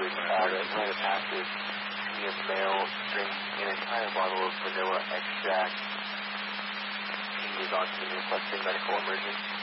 was rite of passage. Me and Mel drink an entire bottle of vanilla extract. He was on to requesting medical emergency.